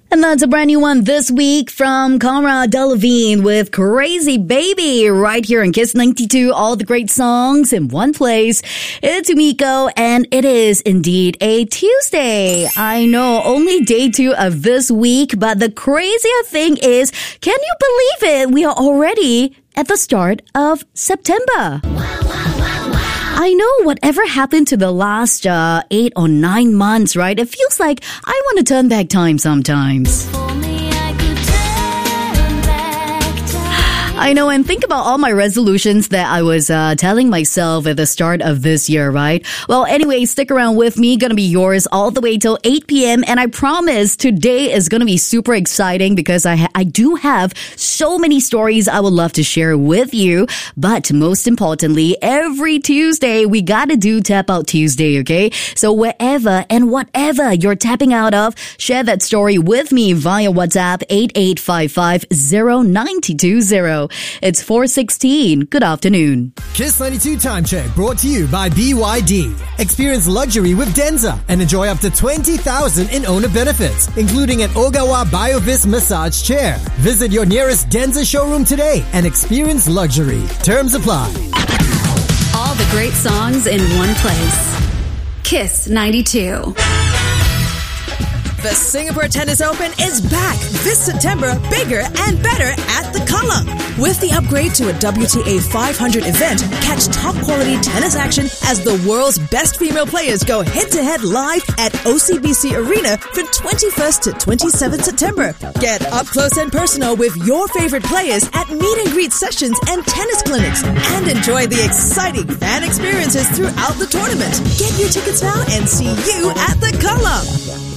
And that's a brand new one this week from Cara Delevingne with Crazy Baby right here on Kiss 92. All the great songs in one place. It's Umiko and it is indeed a Tuesday. I know, only day 2 of this week, but the crazier thing is, can you believe it? We are already at the start of September. I know whatever happened to the last 8 or 9 months, right? It feels like I want to turn back time sometimes. I know, and think about all my resolutions that I was telling myself at the start of this year, right? Well, anyway, stick around with me. Gonna be yours all the way till 8 p.m. And I promise today is gonna be super exciting because I do have so many stories I would love to share with you. But most importantly, every Tuesday, we gotta do Tap Out Tuesday, okay? So wherever and whatever you're tapping out of, share that story with me via WhatsApp 8855-0920. It's 4:16. Good afternoon. Kiss 92 Time Check brought to you by BYD. Experience luxury with Denza and enjoy up to 20,000 in owner benefits, including an Ogawa BioVis massage chair. Visit your nearest Denza showroom today and experience luxury. Terms apply. All the great songs in one place. Kiss 92. The Singapore Tennis Open is back this September, bigger and better at the Kallang. With the upgrade to a WTA 500 event, catch top-quality tennis action as the world's best female players go head-to-head live at OCBC Arena from 21st to 27th September. Get up close and personal with your favorite players at meet-and-greet sessions and tennis clinics, and enjoy the exciting fan experiences throughout the tournament. Get your tickets now and see you at the Kallang.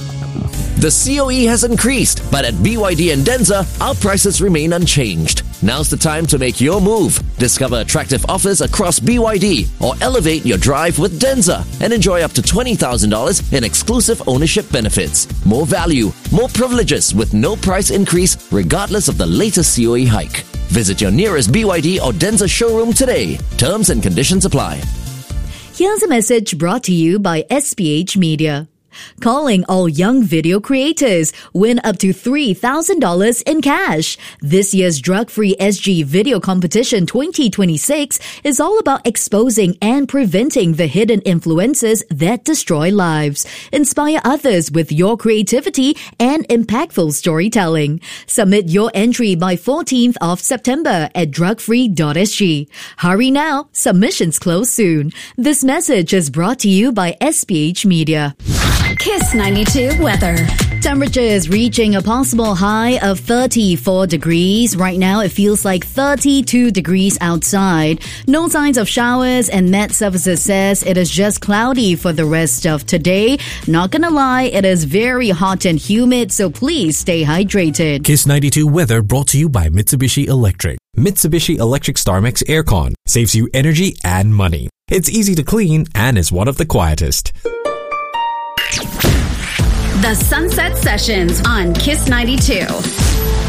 The COE has increased, but at BYD and Denza, our prices remain unchanged. Now's the time to make your move. Discover attractive offers across BYD or elevate your drive with Denza and enjoy up to $20,000 in exclusive ownership benefits. More value, more privileges with no price increase regardless of the latest COE hike. Visit your nearest BYD or Denza showroom today. Terms and conditions apply. Here's a message brought to you by SPH Media. Calling all young video creators. Win up to $3,000 in cash. This year's Drug-Free SG Video Competition 2026 is all about exposing and preventing the hidden influences that destroy lives. Inspire others with your creativity and impactful storytelling. Submit your entry by 14th of September at drugfree.sg. Hurry now. Submissions close soon. This message is brought to you by SPH Media. Kiss 92 weather. Temperatures reaching a possible high of 34 degrees. Right now, it feels like 32 degrees outside. No signs of showers, and Met Services says it is just cloudy for the rest of today. Not gonna lie, it is very hot and humid, so please stay hydrated. Kiss 92 weather brought to you by Mitsubishi Electric. Mitsubishi Electric StarMax Aircon saves you energy and money. It's easy to clean and is one of the quietest. The Sunset Sessions on Kiss 92.